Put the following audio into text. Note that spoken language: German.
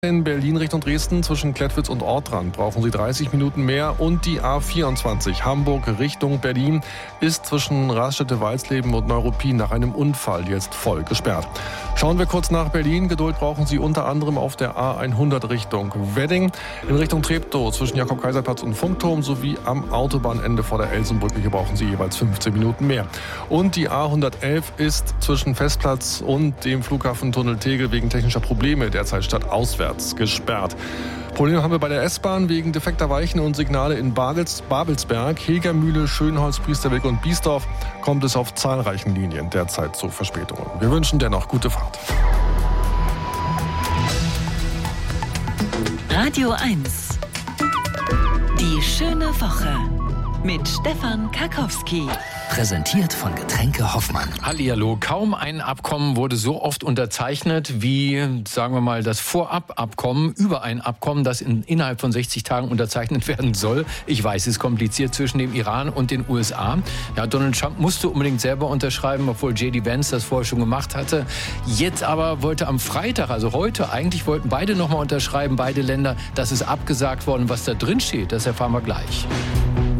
In Berlin Richtung Dresden zwischen Klettwitz und Ortrand brauchen Sie 30 Minuten mehr. Und die A24 Hamburg Richtung Berlin ist zwischen Raststätte-Walsleben und Neuruppin nach einem Unfall jetzt voll gesperrt. Schauen wir kurz nach Berlin. Geduld brauchen Sie unter anderem auf der A100 Richtung Wedding, in Richtung Treptow zwischen Jakob-Kaiser-Platz und Funkturm sowie am Autobahnende vor der Elsenbrücke. Hier brauchen Sie jeweils 15 Minuten mehr. Und die A111 ist zwischen Festplatz und dem Flughafentunnel Tegel wegen technischer Probleme derzeit stadtauswärts gesperrt. Probleme haben wir bei der S-Bahn wegen defekter Weichen und Signale in Babelsberg, Hegermühle, Schönholz, Priesterweg und Biesdorf kommt es auf zahlreichen Linien derzeit zu Verspätungen. Wir wünschen dennoch gute Fahrt. Radio 1. Die schöne Woche mit Stefan Karkowski. Präsentiert von Getränke Hoffmann. Hallihallo, kaum ein Abkommen wurde so oft unterzeichnet wie, sagen wir mal, das Vorab-Abkommen über ein Abkommen, das innerhalb von 60 Tagen unterzeichnet werden soll. Ich weiß, es ist kompliziert zwischen dem Iran und den USA. Ja, Donald Trump musste unbedingt selber unterschreiben, obwohl J.D. Vance das vorher schon gemacht hatte. Jetzt aber wollte am Freitag, also heute, eigentlich wollten beide nochmal unterschreiben, beide Länder. Das ist abgesagt worden. Was da drin steht, das erfahren wir gleich.